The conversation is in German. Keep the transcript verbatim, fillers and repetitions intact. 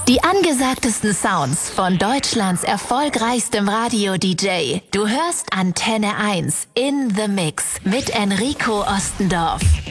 Die angesagtesten Sounds von Deutschlands erfolgreichstem Radio-D J. Du hörst Antenne eins in The Mix mit Enrico Ostendorf.